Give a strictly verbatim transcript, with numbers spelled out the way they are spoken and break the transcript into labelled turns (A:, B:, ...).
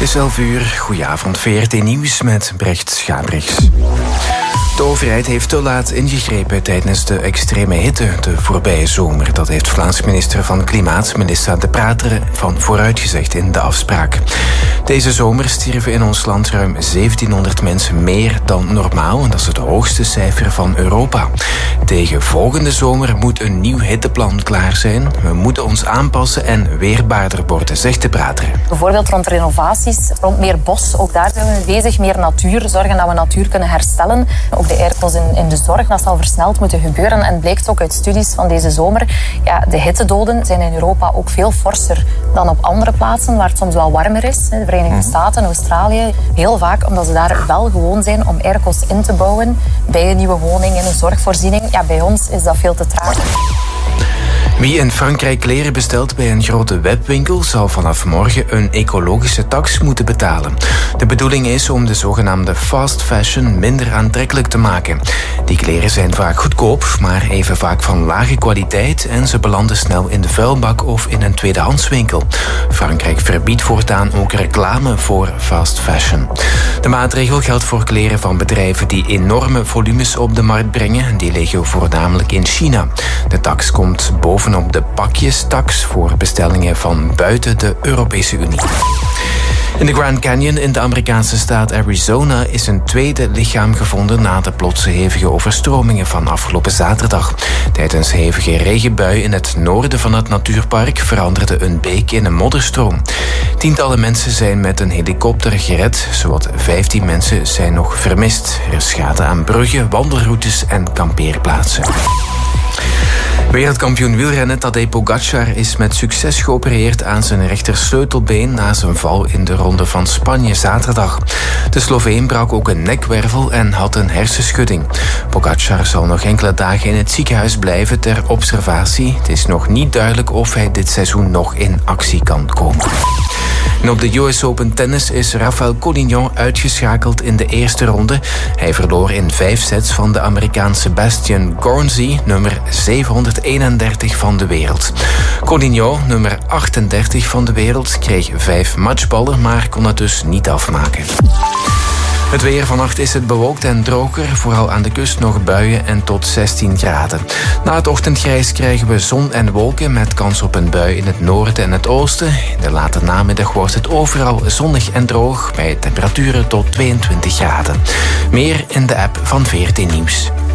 A: is elf uur. Goedenavond, V R T Nieuws met Brecht Schabrichs. De overheid heeft te laat ingegrepen tijdens de extreme hitte de voorbije zomer. Dat heeft Vlaams minister van Klimaat, Melissa De Prater, van vooruit gezegd in de afspraak. Deze zomer stierven in ons land ruim zeventienhonderd mensen meer dan normaal. En dat is het hoogste cijfer van Europa. Tegen volgende zomer moet een nieuw hitteplan klaar zijn. We moeten ons aanpassen en weerbaarder worden, zegt De Prater.
B: Bijvoorbeeld rond renovaties, rond meer bos. Ook daar zijn we bezig. Meer natuur, zorgen dat we natuur kunnen herstellen. Ook de airco's in, in de zorg, dat zal versneld moeten gebeuren. En blijkt ook uit studies van deze zomer, ja, de hittedoden zijn in Europa ook veel forser dan op andere plaatsen, waar het soms wel warmer is. De Verenigde Staten, Australië. Heel vaak omdat ze daar wel gewoon zijn om airco's in te bouwen bij een nieuwe woning, in een zorgvoorziening. Ja, bij ons is dat veel te traag.
A: Wie in Frankrijk kleren bestelt bij een grote webwinkel zal vanaf morgen een ecologische tax moeten betalen. De bedoeling is om de zogenaamde fast fashion minder aantrekkelijk te maken. Die kleren zijn vaak goedkoop, maar even vaak van lage kwaliteit en ze belanden snel in de vuilbak of in een tweedehandswinkel. Frankrijk verbiedt voortaan ook reclame voor fast fashion. De maatregel geldt voor kleren van bedrijven die enorme volumes op de markt brengen. Die liggen voornamelijk in China. De tax komt boven op de pakjestax voor bestellingen van buiten de Europese Unie. In de Grand Canyon in de Amerikaanse staat Arizona is een tweede lichaam gevonden na de plotse hevige overstromingen van afgelopen zaterdag. Tijdens hevige regenbui in het noorden van het natuurpark veranderde een beek in een modderstroom. Tientallen mensen zijn met een helikopter gered. Zowat vijftien mensen zijn nog vermist. Er is schade aan bruggen, wandelroutes en kampeerplaatsen. Wereldkampioen wielrennen Tadej Pogačar is met succes geopereerd aan zijn rechtersleutelbeen na zijn val in de Ronde van Spanje zaterdag. De Sloveen brak ook een nekwervel en had een hersenschudding. Pogačar zal nog enkele dagen in het ziekenhuis blijven ter observatie. Het is nog niet duidelijk of hij dit seizoen nog in actie kan komen. En op de U S Open tennis is Rafael Collignon uitgeschakeld in de eerste ronde. Hij verloor in vijf sets van de Amerikaan Sebastian Gornsey, nummer zevenhonderdeenendertig van de wereld. Collignon, nummer achtendertig van de wereld, kreeg vijf matchballen, maar kon het dus niet afmaken. Het weer: vannacht is het bewolkt en droger, vooral aan de kust nog buien en tot zestien graden. Na het ochtendgrijs krijgen we zon en wolken met kans op een bui in het noorden en het oosten. In de late namiddag wordt het overal zonnig en droog bij temperaturen tot tweeëntwintig graden. Meer in de app van V R T Nieuws.